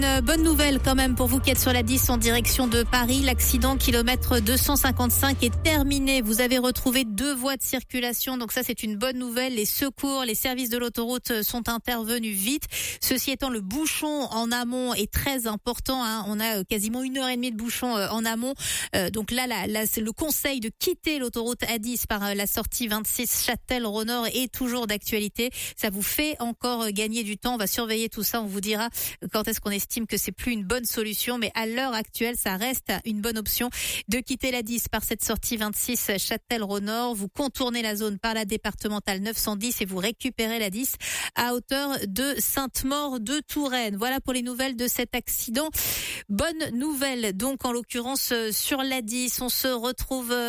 Bonne nouvelle quand même pour vous qui êtes sur la 10 en direction de Paris. L'accident kilomètre 255 est terminé. Vous avez retrouvé 2 voies de circulation. Donc ça, c'est une bonne nouvelle. Les secours, les services de l'autoroute sont intervenus vite. Ceci étant, le bouchon en amont est très important. On a quasiment 1h30 de bouchon en amont. Donc là, c'est le conseil de quitter l'autoroute A10 par la sortie 26 Châtel-Ronord est toujours d'actualité. Ça vous fait encore gagner du temps. On va surveiller tout ça. On vous dira quand est-ce qu'on estime que c'est plus une bonne solution, mais à l'heure actuelle, ça reste une bonne option de quitter la 10 par cette sortie 26 Châtel-Ronord. Vous contournez la zone par la départementale 910 et vous récupérez la 10 à hauteur de Sainte-Maure-de-Touraine. Voilà pour les nouvelles de cet accident. Bonne nouvelle, donc, en l'occurrence, sur la 10. On se retrouve